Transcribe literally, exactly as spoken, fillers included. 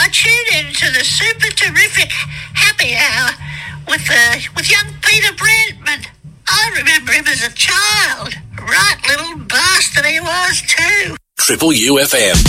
I tuned into the super terrific happy hour with uh, with young Peter Brandman. I remember him as a child. Right little bastard he was too. Triple U F M.